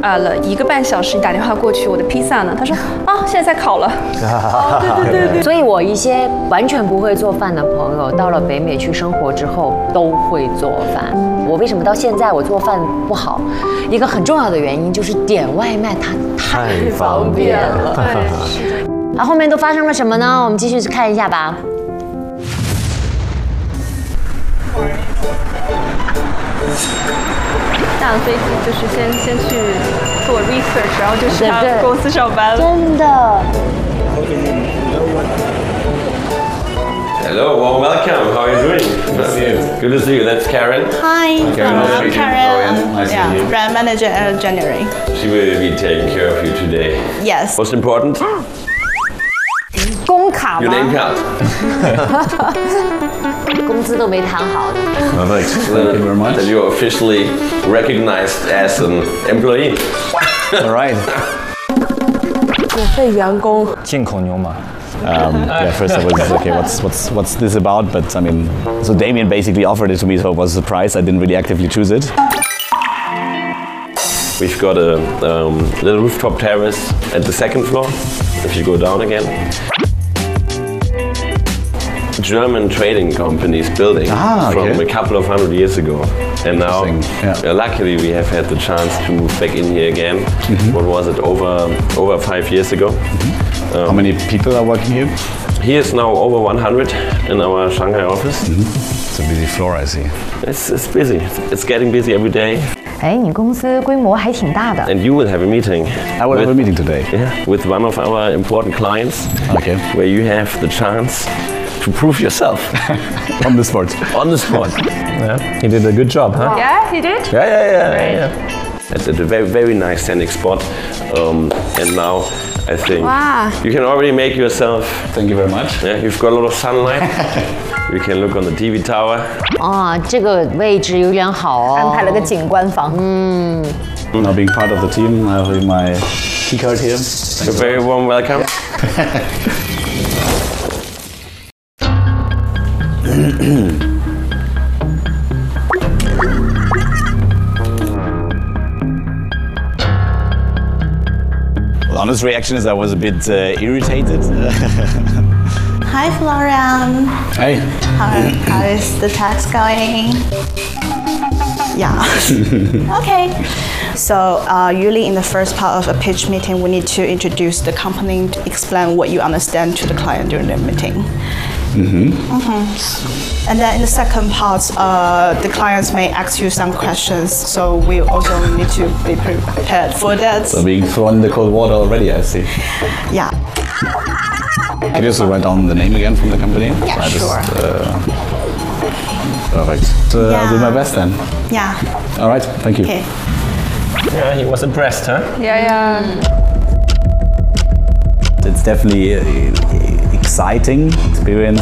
了1个半小时，你打电话过去，我的披萨呢？他说啊，现在在烤了。对。 所以我一些完全不会做饭的朋友，到了北美去生活之后都会做饭。我为什么到现在我做饭不好？一个很重要的原因就是点外卖它太方便了。 对，是的。 那后面都发生了什么呢？我们继续去看一下吧。 下了飞机就是先去做 research， 然后就去他公司上班了。 真的。 Hello, well, welcome. How are you doing? Good to see you. Good to see you. That's Karen. Hi, I'm Karen. Nice to meet you. Brand manager at January. She will be taking care of you today. Yes. Most important, 工卡 your 吗？ name card. 工资都没谈好。 Perfect. Thank you very much. That you're officially recognized as an employee. All right. 免费员工。 进口牛马。Yeah, first I was okay. What's this about? But I mean, so Damien basically offered it to me, so it was a surprise. I didn't really actively choose it. We've got a little rooftop terrace at the second floor. If you go down again. German trading companies building from a couple of 100 years ago. And now, luckily, we have had the chance to move back in here again. What was it, over 5 years ago? How many people are working here? Here is now over 100 in our Shanghai office. It's a busy floor, I see. It's busy. It's getting busy every day. 哎，你公司规模还挺大的。 And you will have a meeting. I will have a meeting today. Yeah, with one of our important clients. Okay. Where you have the chance to prove yourself. On the spot. On the spot. Yeah, he did a good job, huh? Yeah, he did. Yeah. It's at a very, very nice scenic spot. And now I think you can already make yourself. Thank you very much. Yeah, you've got a lot of sunlight. You can look on the TV tower. 啊，这个位置有点好哦。 安排了个景观房。 Now being part of the team, I have my key card here. A very warm welcome. Well, honest reaction is I was a bit irritated. Hi, Florian. Hey. How is the tax going? Yeah. Okay. So usually in the first part of a pitch meeting, we need to introduce the company, to explain what you understand to the client during the meeting. And then in the second part, the clients may ask you some questions, so we also need to be prepared for that. So being thrown in the cold water already, I see. Yeah. Can you also write down the name again from the company? Yeah, sure. Perfect. I'll do my best then. Yeah. All right, thank you. Okay. Yeah, he was impressed, huh? Yeah. It's definitely an exciting experience.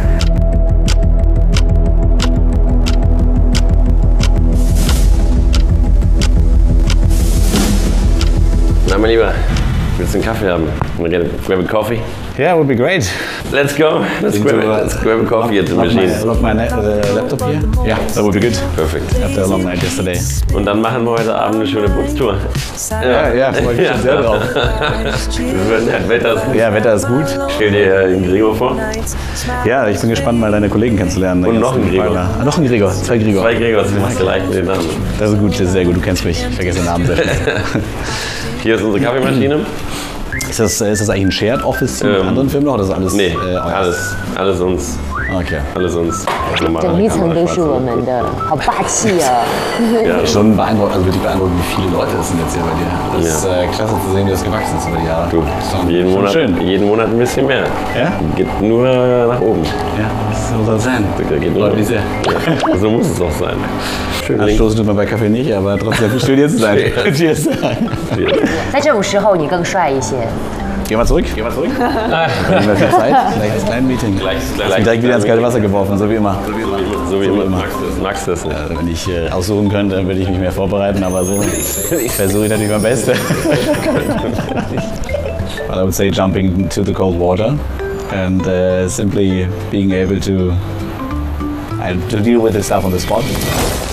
Na, mein Lieber, willst du einen Kaffee haben? Grab a coffee? Yeah, it would be great. Let's go. Let's grab a coffee at the machine. Lock my laptop here? Yeah, that would be good. Perfect. After a long night yesterday. Und dann machen wir heute Abend eine schöne Putztour. Ja, freue mich schon sehr drauf. Wetter ist gut. Ja, Wetter ist gut. Stell dir den Gregor vor. Ja, ich bin gespannt, mal deine Kollegen kennenzulernen. Und noch einen Gregor. Noch ein Gregor, zwei Gregor. Zwei Gregors, die machen gleich mit den Namen. Das ist gut, das ist sehr gut. Du kennst mich. Ich vergesse den Namen sehr schnell. Hier ist unsere Kaffeemaschine. Ist das eigentlich ein Shared Office mit anderen Firmen oder ist das alles? Nee, alles uns. Okay. Alles uns. 整一层都是我们的，好霸气啊！ Ja, Schon beeindruckend, also wirklich beeindruckend, wie viele Leute es sind jetzt hier bei dir. Das ist klasse zu sehen, wie das gewachsen ist über die Jahre. Du, jeden Monat ein bisschen mehr. Ja? Geht nur nach oben. Ja, so soll es sein. Geht Freut mich sehr. Ja, so muss es auch sein. Schön Anstoßen tut man bei Kaffee nicht, aber trotzdem schön hier zu sein. Cheers. 在这种时候，你更帅一些。 Geh mal zurück. Wir haben viel Zeit. Gleich das kleine Meeting. Direkt wieder ins kalte Wasser geworfen, so wie immer. So wie immer. Magst du das? Ja, wenn ich aussuchen könnte, dann würde ich mich mehr vorbereiten, aber so versuche ich natürlich mein Bestes. But I would say jumping into the cold water and simply being able to deal with the stuff on the spot.